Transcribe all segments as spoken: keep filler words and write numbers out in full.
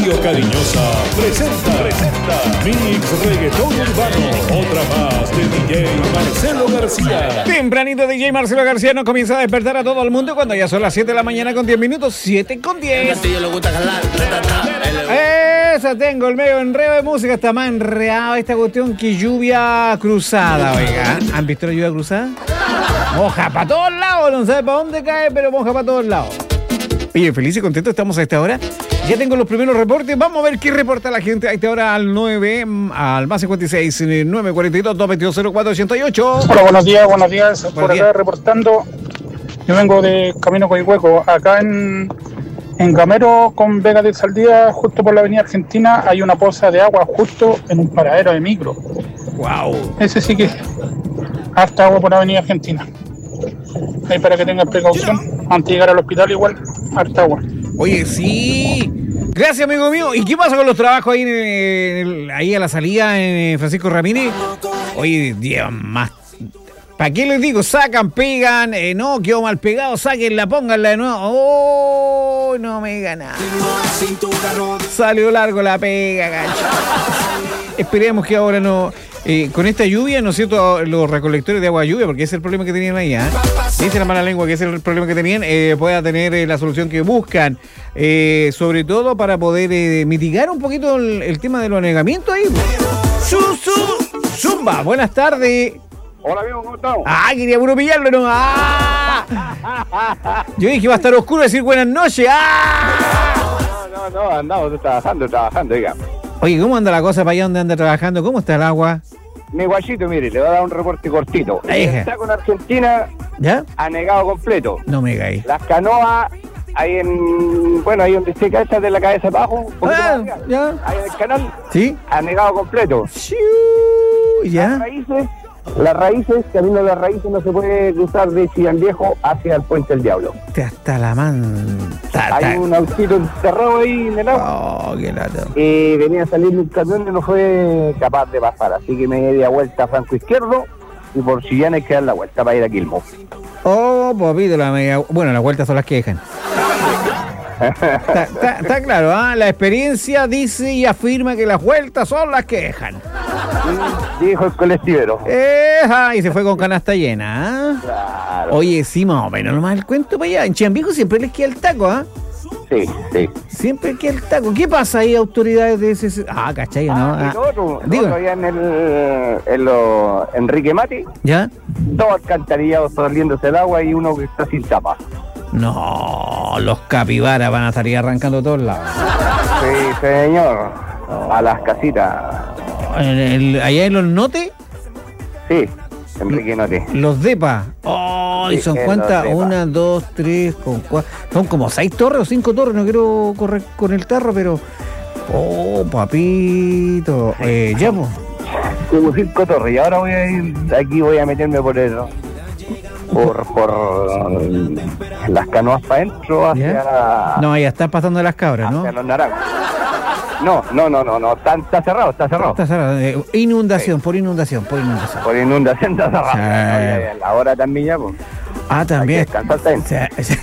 Radio Cariñosa presenta, presenta Mix Reggaetón Urbano, otra más de D J Marcelo García. Tempranito D J Marcelo García nos comienza a despertar a todo el mundo cuando ya son las siete de la mañana con diez minutos, siete con diez. Esa tengo, el medio enredo de música, está más enredado esta cuestión que lluvia cruzada, oiga. ¿Han visto la lluvia cruzada? Moja para todos lados, no sabe para dónde cae, pero moja para todos lados. Oye, feliz y contento estamos a esta hora. Ya tengo los primeros reportes. Vamos a ver qué reporta la gente a esta hora al nueve, al más cincuenta y seis, nueve cuarenta y dos, doscientos veintidós, cero cuatro ochenta y ocho. Hola, buenos días, buenos días. Buenos Por días. acá reportando. Yo vengo de Camino Coihueco. Acá en, en Gamero, con Vega de Saldía, justo por la avenida Argentina, hay una poza de agua justo en un paradero de micro. Wow. Ese sí que es harta agua por la avenida Argentina. Ahí para que tengan precaución. Antes de llegar al hospital igual, harta agua. Oye, sí. Gracias, amigo mío. ¿Y qué pasa con los trabajos ahí, en el- ahí a la salida en Francisco Ramírez? Oye, llevan más. ¿Para qué les digo? Sacan, pegan. Eh, no, quedó mal pegado. Sáquenla, pónganla de nuevo. Oh, no me gana. Salió largo la pega, gancho. Esperemos que ahora no. Eh, con esta lluvia, ¿no es cierto? Los recolectores de agua lluvia, porque ese es el problema que tenían ahí, ¿eh? Dice la mala lengua que ese es el problema que tenían, eh, pueda tener eh, la solución que buscan, eh, sobre todo para poder eh, mitigar un poquito el, el tema de los anegamientos ahí. Su, su, Zumba, buenas tardes. Hola, amigo, ¿cómo estamos? Ah, quería puro pillarlo, ¿no? Ah. Yo dije, va a estar oscuro decir buenas noches. Ah. No, no, no, andamos trabajando, trabajando, diga. Oye, ¿cómo anda la cosa para allá donde anda trabajando? ¿Cómo está el agua? Mi guachito, mire, le voy a dar un reporte cortito. Ejá. Está con Argentina ¿Ya? anegado completo. No me caí. Las canoas, ahí en, bueno, ahí donde se cae de la cabeza para abajo, un poquito Ah, más arriba, ya. ahí en el canal, ¿Sí? anegado completo. Shiu, Las ¿ya? raíces, las raíces, camino de las raíces no se puede cruzar de Chillán Viejo hacia el Puente del Diablo. Te hasta la manta. Hay un autito enterrado ahí en el agua. Oh, qué lata. Y venía a salir un camión y no fue capaz de pasar, así que me di a vuelta a franco izquierdo y por Chillán hay que dar la vuelta para ir a Quilmo. Oh, papito, la media. Bueno, las vueltas son las que dejan. Está, está- está claro, ¿ah? La experiencia dice y afirma que las vueltas son las que dejan. Dijo el colectivero. Eja, y se fue con canasta llena, ¿ah? Claro. Oye, sí, más o menos nomás el cuento para allá. En Chiambijo siempre les queda el taco, ¿ah? Sí, sí. Siempre queda el taco. ¿Qué pasa ahí, autoridades de ese? Ah, ¿cachai? ¿No? Ah, y Ah, lo otro, lo diga. otro allá en el en lo, Enrique Mati, ¿Ya? todo alcantarillado saliéndose el agua y uno que está sin tapa. No, los capibaras van a estar ahí arrancando a todos lados. Sí, señor. A las casitas. En el- allá en los notes, Sí, Enrique Note. los depa. Oh, ¿y Sí, son en cuántas? los depa. Una, dos, tres, con cuatro. Son como seis torres o cinco torres. No quiero correr con el tarro, pero. Oh, papito. Eh, ya, pues. Como cinco torres. Y ahora voy a ir, aquí voy a meterme por el, por, por las canoas para adentro hacia, No, ya están pasando las cabras, ¿no? hacia los naranjos. No, no, no, no, no, está, está cerrado, está cerrado. Está cerrado. Eh, inundación, por inundación, por inundación. Por inundación está cerrado. Sí. No, ya, ya, la hora también ya, pues. Ah, también. Hay que descansar también. O sea,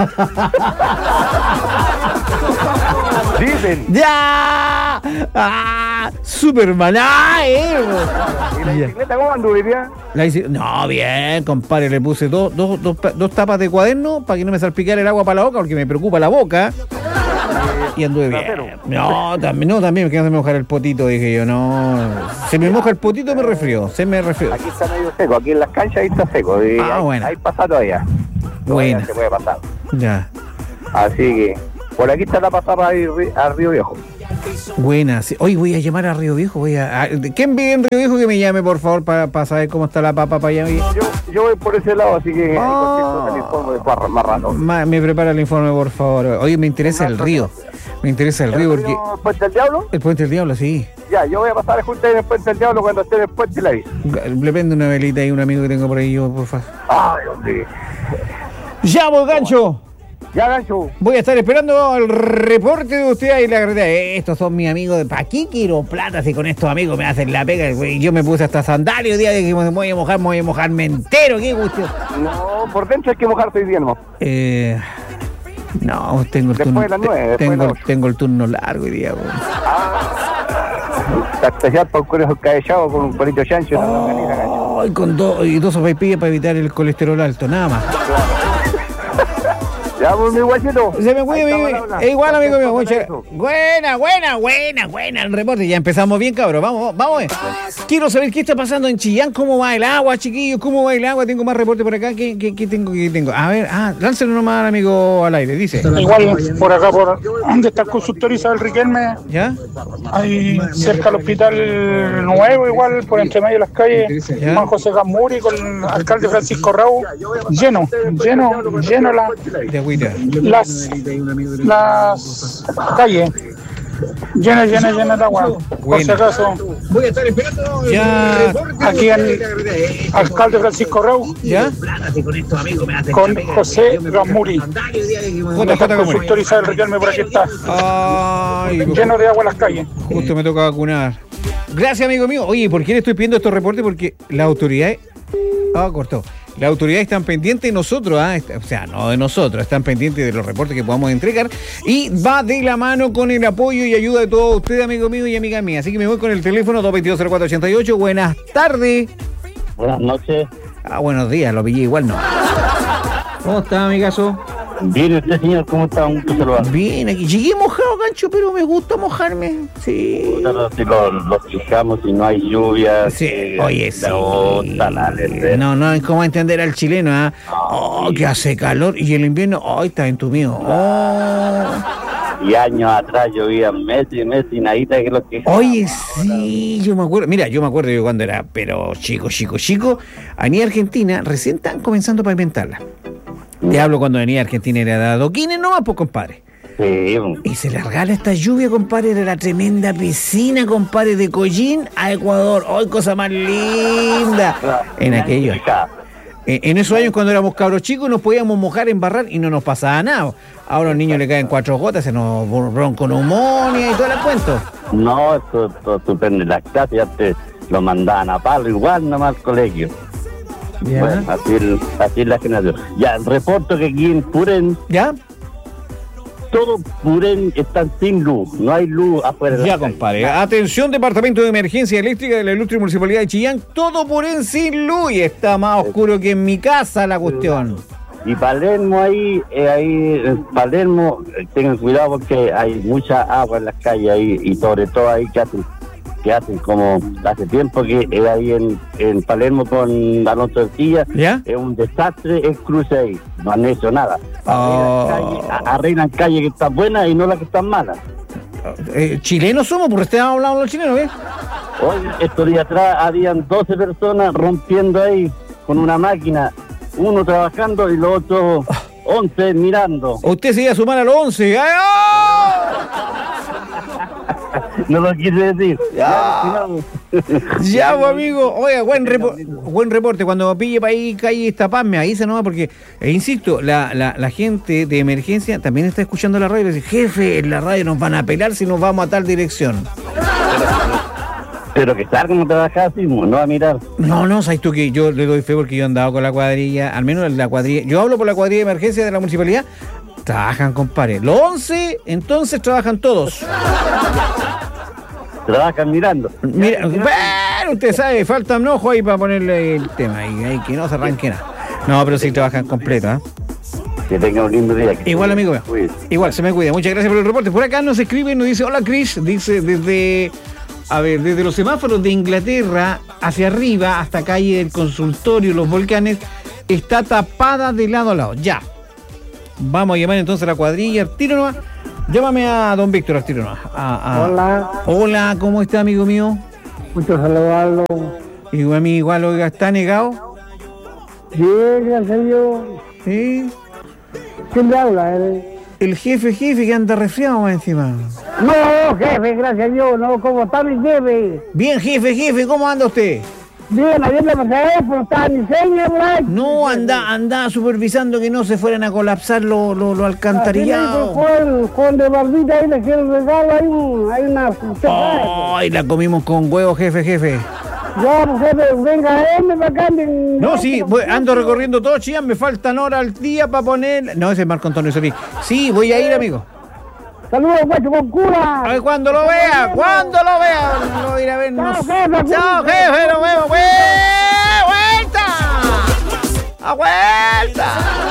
Dicen. ¡Ya! ¡Ah! ¡Superman! ¡Ah, eh! ¿Y la Ya. bicicleta cómo anduve, tía? La dice, no, bien, compadre, le puse dos, dos, dos, dos tapas de cuaderno para que no me salpicara el agua para la boca, porque me preocupa la boca. Y anduve bien. No, también, no, también, que no se me mojar el potito, dije yo, no. Se me moja el potito, me resfrió, se me resfrió. Aquí está medio seco, aquí en las canchas ahí está seco. Y Ah, ahí, bueno. ahí pasa todavía. Todavía Buena. se puede pasar. Ya, Así que, por aquí está la pasada para ir ri- a Río Viejo. buena. Sí. Hoy voy a llamar a Río Viejo, voy a... a- ¿Quién vive en Río Viejo que me llame, por favor, para saber cómo está la papa para allá? Yo, yo voy por ese lado, así que ahí Ah. cualquier cosa le informo después más rato. Ma- me prepara el informe, por favor. Oye, me interesa el río. Me interesa el río porque... ¿El Puente del Diablo? El Puente del Diablo, sí. Ya, yo voy a pasar justo ahí en el Puente del Diablo cuando esté en el puente y la aviso. Le prendo una velita y un amigo que tengo por ahí, yo, por favor. Ay, hombre. ¡Llamo, gancho! Ya, gancho. Voy a estar esperando el reporte de usted y la verdad, estos son mis amigos de... ¿Para qué quiero plata si con estos amigos me hacen la pega? Güey, yo me puse hasta sandalio el día de que me voy a mojar, me voy a mojarme entero, qué gusto. No, por dentro hay que mojarse hoy día, ¿no? Eh, No, tengo el Después turno. de las nueve, tengo, después de las tengo el turno largo hoy día, weón. Especial para un conejo cabellado con un palito chancho. Oh. Ay, con dos y dos sopaipillas para evitar el colesterol alto, nada más. Ya, pues, mi guachito. Se me cuida, amigo. Es igual, amigo mío. Muchas... Buena, buena, buena, buena el reporte. Ya empezamos bien, cabrón. Vamos, vamos. Eh. Quiero saber qué está pasando en Chillán, cómo va el agua, chiquillos, cómo va el agua. Tengo más reporte por acá. ¿Qué, qué, qué tengo? ¿Qué tengo? A ver, ah, láncelo nomás, amigo, al aire. Dice. Igual por acá, por donde está el consultorio Isabel Riquelme, ¿ya? ahí cerca del hospital nuevo, igual por entre medio de las calles, ¿ya? Juan José Gamuri con el alcalde Francisco Raúl, lleno, lleno, lleno la, De agüita. las, las calles. Llena, llena, llena de agua. Por si acaso, Voy a estar esperando. Ya. aquí el alcalde Francisco Raúl ¿Ya? con José Gamuri. J J Gamuri. Consultor Isabel Riquelme por aquí está. Ay, Lleno de agua las calles. justo me toca vacunar. Gracias, amigo mío. Oye, ¿por qué le estoy pidiendo estos reportes? Porque las autoridades... Ah, cortó. Las autoridades están pendientes de nosotros, ¿eh? o sea, no de nosotros, están pendientes de los reportes que podamos entregar y va de la mano con el apoyo y ayuda de todos ustedes, amigo mío y amiga mía. Así que me voy con el teléfono dos dos dos, cero cuatro ocho ocho. Buenas tardes. Buenas noches. Ah, buenos días, lo pillé igual, no. ¿Cómo está, amigazo? Bien, usted, señor, ¿cómo está? Un gusto saludar. Bien, aquí llegué mojado, gancho, pero me gusta mojarme. Sí. Si lo, lo fijamos, si no hay lluvia. Sí, eh, oye, sí. Gusta, la letra. No, no es como entender al chileno, ¿ah? ¿eh? Oh, que hace calor y el invierno, ay, está entumido. Oh. Y años atrás llovía meses y meses y nadita que lo que... Oye, sí, yo me acuerdo, mira, yo me acuerdo yo cuando era, pero chico, chico, chico, venía Argentina, recién están comenzando a pavimentarla. Te hablo cuando venía Argentina era de adoquines nomás, pues, compadre. Sí. Y se largara esta lluvia, compadre, de la tremenda piscina, compadre, de Collín a Ecuador. ¡Ay, cosa más linda! En aquello. En esos años cuando éramos cabros chicos nos podíamos mojar, embarrar y no nos pasaba nada. Ahora a los niños le caen cuatro gotas, se nos bronconeumonía y todo el cuento. No, esto, esto estupendo. Las clases ya te lo mandaban a palo, igual nomás al colegio. ¿Ya? Bueno, así, así es la generación. Ya, el reporto que aquí en Purén, ¿Ya? todo Purén está sin luz, no hay luz afuera de la Ya, calle. compadre. Atención, Departamento de Emergencia Eléctrica de la Ilustre Municipalidad de Chillán. Todo por en sin luz y está más oscuro que en mi casa la cuestión. Y Palermo ahí, eh, ahí, en Palermo, eh, tengan cuidado porque hay mucha agua en las calles ahí y sobre todo ahí que hacen, que hacen como hace tiempo que eh, ahí en, en Palermo con Alonso Ercilla, ¿Ya? es un desastre el cruce ahí, no han hecho nada. Oh. Arreglan calles, a- arreglan calles que están buenas y no las que están malas. Eh, chilenos somos, porque ustedes han hablado los chilenos, ¿ves? Hoy, estos días atrás, habían doce personas rompiendo ahí con una máquina, uno trabajando y los otros once mirando. Usted se iba a sumar a los once. ¡Ay, oh! No lo quise decir. Ya. Ya, pues, amigo. Oiga, buen, repo- buen reporte. Cuando pille para ahí, calle taparme, ahí se nomás, porque, eh, insisto, la, la, la gente de emergencia también está escuchando la radio y dice, jefe, en la radio nos van a pelar si nos vamos a tal dirección. Pero que salgan a trabajar así, no a mirar. No, no, sabes tú que yo le doy fe porque yo he andado con la cuadrilla, al menos la cuadrilla, yo hablo por la cuadrilla de emergencia de la municipalidad, trabajan, compadre. Los once, entonces trabajan todos. Trabajan mirando. Mira, bueno, usted sabe, falta un ojo ahí para ponerle el tema y ahí que no se arranque nada. No, pero sí trabajan completo, ¿eh? Que tengan un lindo día. Que Igual, se amigo mío. cuiden. Igual, se me cuida. Muchas gracias por el reporte. Por acá nos escribe y nos dice, hola Chris, dice desde, a ver, desde los semáforos de Inglaterra hacia arriba hasta calle del consultorio, los volcanes, está tapada de lado a lado. Ya. Vamos a llamar entonces a la cuadrilla, al tiro nomás. Llámame a don Víctor, al tiro nomás. A- a- Hola, Hola, ¿cómo está, amigo mío? mucho saludarlo. Igual, a mí igual, oiga, ¿está negado? Bien, gracias a Dios. ¿Sí? ¿Quién le habla? ¿Eres? El jefe, jefe, que anda resfriado más encima. No, jefe, gracias a Dios. No, ¿cómo está mi jefe? Bien, jefe, jefe, ¿cómo anda usted? Bien, ayer le pasé, pero estaba mi seña por ahí. No, anda, anda supervisando que no se fueran a colapsar los lo, lo alcantarillados. Con, con de barbita ahí le quiero regalo, hay, un, hay una... Ay, la comimos con huevo, jefe, jefe. Ya, pues, jefe, venga, él para acá. en- No, sí, voy- ando recorriendo todo Chillán, me faltan horas al día para poner... No, ese es Marco Antonio Solís. Sí, voy a ir, amigo. Saludos, guacho, con cura. A ver, cuando lo vea, cuando lo vea, lo voy a ir a ver. no Chao, sé. jefe. Chao, jefe, nos vemos. ¡Vue- ¡Vuelta! ¡A vuelta!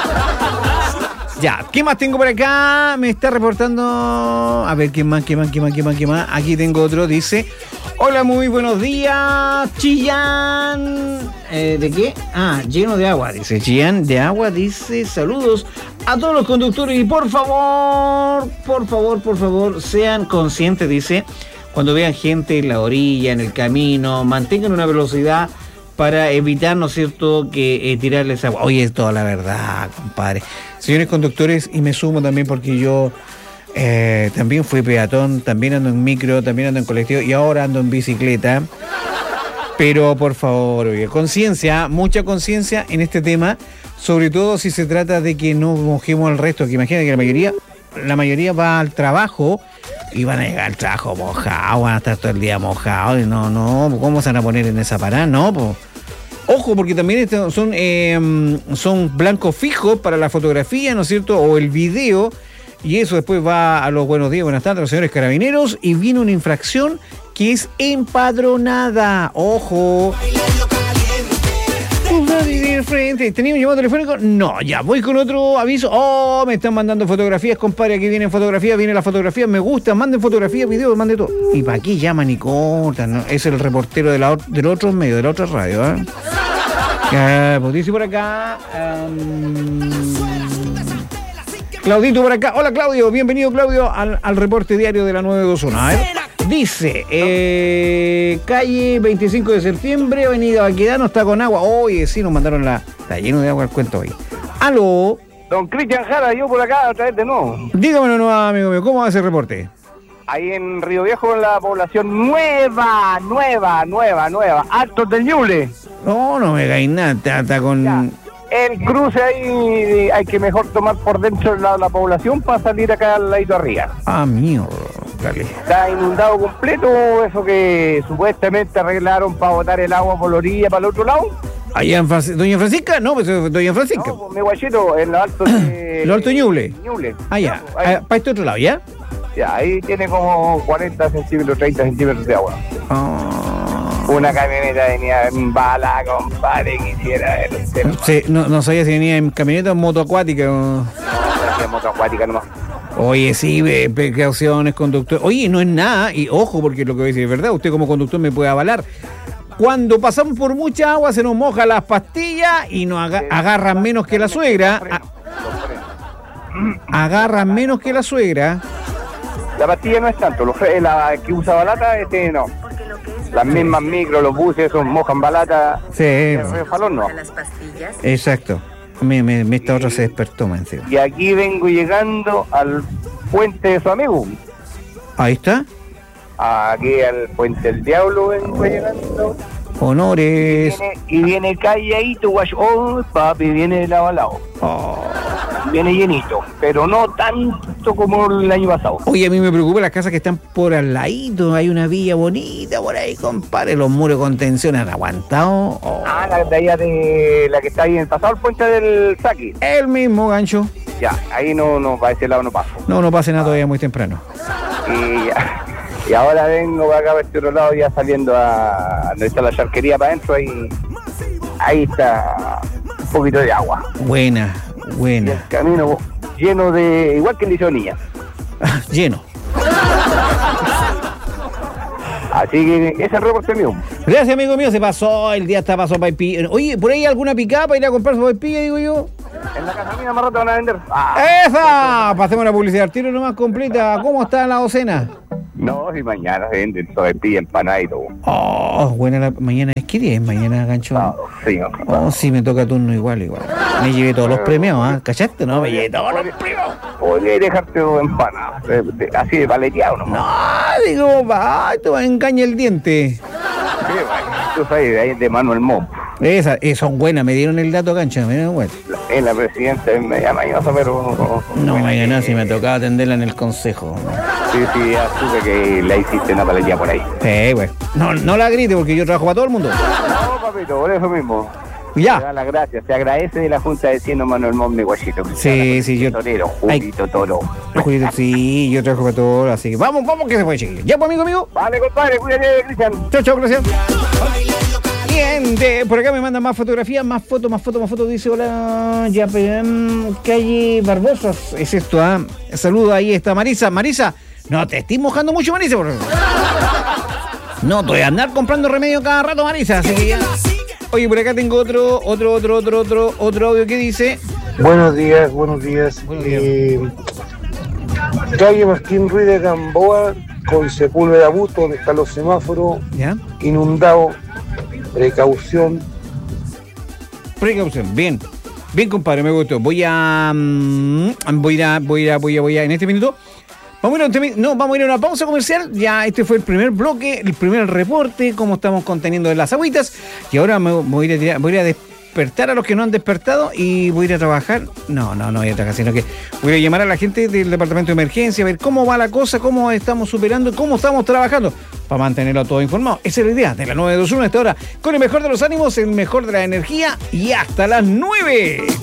Ya, ¿qué más tengo por acá? Me está reportando... A ver, ¿qué más, qué más, qué más, qué más, qué más? Aquí tengo otro, dice... Hola, muy buenos días, Chillán. Eh, ¿De qué? Ah, lleno de agua, dice. Chillán de agua, dice. Saludos a todos los conductores y por favor, por favor, por favor, sean conscientes, dice. Cuando vean gente en la orilla, en el camino, mantengan una velocidad para evitar, ¿no es cierto?, que eh, tirarles agua. Oye, es toda la verdad, compadre. Señores conductores, y me sumo también porque yo... Eh, también fui peatón, también ando en micro, también ando en colectivo y ahora ando en bicicleta. Pero por favor, oye, conciencia, mucha conciencia en este tema, sobre todo si se trata de que no mojemos al resto, que imagínate que la mayoría, la mayoría va al trabajo y van a llegar al trabajo mojados, van a estar todo el día mojados, y no, no, ¿cómo se van a poner en esa parada? No, pues. Ojo, porque también estos son, eh, son blancos fijos para la fotografía, ¿no es cierto? O el video. Y eso después va a los buenos días, buenas tardes, los señores carabineros, y viene una infracción que es empadronada. ¡Ojo! ¿Teníamos llamado telefónico? No, ya, voy con otro aviso. Oh, me están mandando fotografías, compadre, aquí vienen fotografías, viene la fotografía, me gusta, manden fotografías, videos, manden todo. ¿Y para qué llaman y cortan? ¿No? Es el reportero de la, del otro medio, de la otra radio, ¿eh? Uh, pues dice por acá... Um... Claudito por acá. Hola, Claudio. Bienvenido, Claudio, al, al reporte diario de la nueve dos uno. A ver. Dice, eh, calle veinticinco de septiembre, avenida Baquedano, está con agua. Oye, sí, nos mandaron la... Está lleno de agua el cuento hoy. Aló. Don Cristian Jara, yo por acá otra vez de nuevo. Dígamelo nuevo, amigo mío. ¿Cómo va ese reporte? Ahí en Río Viejo, en la población nueva, nueva, nueva, nueva. Altos del Ñuble. No, no me caí nada. Está, está con... Ya. El cruce ahí hay que mejor tomar por dentro la, la población para salir acá al ladito arriba. Ah, mierda. Dale. Está inundado completo, eso que supuestamente arreglaron para botar el agua por la orilla para el otro lado. Allá en Francisca, ¿Doña Francisca? No, pues Doña Francisca. No, pues, mi guachito, en lo alto de... ¿Lo alto de Ñuble? Ñuble. Ah, ya. Pues, ahí, Ah, para este otro lado, ¿ya? ya, ahí tiene como cuarenta centímetros, treinta centímetros de agua. Ah. Una camioneta venía en bala, compadre, quisiera ver usted. Sí, no, no sabía si venía en camioneta o en moto acuática. o- No, en moto acuática nomás. Oye, sí, ve, precauciones, conductor. Oye, no es nada, y ojo, porque lo que voy a decir es verdad, usted como conductor me puede avalar. Cuando pasamos por mucha agua se nos moja las pastillas y nos aga- agarran menos que la suegra. A- agarran menos que la suegra. La pastilla no es tanto, los fre- la que usa balata, este no. Las mismas micros, los buses, esos mojan balata. Sí, El refalón no. exacto. Me, me, me esta otra se despertó, me encima. Y aquí vengo llegando al puente de su amigo. Ahí está. Aquí al puente del Diablo vengo llegando. Honores. Viene, y viene calladito, guacho. Oh, papi, viene de lado a lado. Oh. Viene llenito, pero no tanto como el año pasado. Oye, a mí me preocupa las casas que están por al ladito. Hay una villa bonita por ahí, compadre. Los muros de contención han aguantado. Oh. Ah, la de allá de la que está ahí en pasado el puente del Saki. El mismo gancho. Ya, ahí no, no, para ese lado no paso. No, no pase nada todavía muy temprano. Y, ya, y ahora vengo para acá, para este otro lado, ya saliendo a donde está la charquería para adentro, ahí, ahí está un poquito de agua. Buena, Y el buena. camino lleno de, igual que en Lisonía. Lleno. Así que ese es el reporte mío. Gracias, amigo mío. Se pasó, el día está pasó paipilla. Oye, ¿por ahí alguna picada para ir a comprar su paipilla, digo yo? En la casa mía más rato van a vender. Ah, ¡Esa! Pasemos la publicidad al tiro nomás completa. ¿Cómo está la docena? no, si mañana venden sopaipilla, empanada y todo. Oh, buena la mañana. ¿Qué día es mañana, gancho? Ah, sí, no. Oh, sí, me toca turno igual, igual. Me llevé todos los premios, ¿ah? ¿Cachaste? No, me llevé todos los premios. Podría dejarte empanada, de- de- así de paleteado nomás. No, digo, va, te va a engañar el diente. Sí, bueno, tú sabes, de ahí de Manuel Mo. Esas eh, son buenas, me dieron el dato cancha, me dieron bueno. Es la presidenta, es media mañosa, pero... No, bueno, mañana eh, si me tocaba atenderla en el consejo. Sí, sí, ya supe que la hiciste una palería por ahí. Sí, güey. No, no la grite porque yo trabajo para todo el mundo. No, papito, por eso mismo. Te Ya. da las gracias, te agradece de la Junta de Vecinos Manuel Monmi Guachito. Sí, sí, yo- Torero, Julito Toro. Julito, sí, yo trabajo para todo, así que vamos, vamos que se puede, chiquillos. Ya, pues, amigo, amigo. Vale, compadre, cuídate, Cristian. Chao, chao, gracias. Bien, de- por acá me mandan más fotografías, más fotos, más fotos, más fotos. Dice, hola, ya, um, calle Barbosas. Es esto, ¿ah? Saludo, ahí está Marisa. Marisa, no te estoy mojando mucho, Marisa. Por... No, te voy a andar comprando remedio cada rato, Marisa. Así que ya. Oye, por acá tengo otro, otro, otro, otro, otro, otro audio que dice. Buenos días, buenos días. Buenos días. Eh, calle Martín Ruiz de Gamboa, con Sepúlveda Busto, donde están los semáforos, ¿Ya? inundado. Precaución. Precaución, bien. Bien, compadre, me gustó. Voy a. mm, voy a. Voy a. Voy a. Voy a. En este minuto. Vamos a ir a un temi- no, vamos a ir a una pausa comercial. Ya este fue el primer bloque, el primer reporte, cómo estamos conteniendo las agüitas. Y ahora me voy a ir a, tirar- voy a ir a despertar a los que no han despertado y voy a ir a trabajar. No, no, no voy a trabajar, sino que voy a llamar a la gente del departamento de emergencia, a ver cómo va la cosa, cómo estamos superando, cómo estamos trabajando, para mantenerlo todo informado. Esa es la idea de la nueve dos uno a esta hora, con el mejor de los ánimos, el mejor de la energía y hasta las nueve.